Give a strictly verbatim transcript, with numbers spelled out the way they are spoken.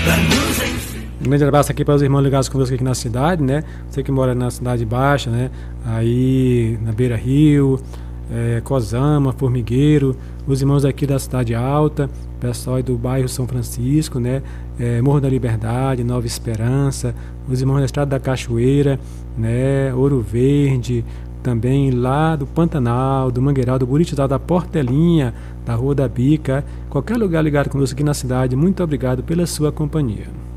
Um grande abraço aqui para os irmãos ligados conosco aqui na cidade, né? Você que mora na Cidade Baixa, né? Aí na Beira Rio, é, Cosama, Formigueiro, os irmãos aqui da Cidade Alta, pessoal aí do bairro São Francisco, né? É, Morro da Liberdade, Nova Esperança, os irmãos da Estrada da Cachoeira, né? Ouro Verde, também lá do Pantanal, do Mangueiral, do Buritizal, da Portelinha, da Rua da Bica, qualquer lugar ligado conosco aqui na cidade, muito obrigado pela sua companhia.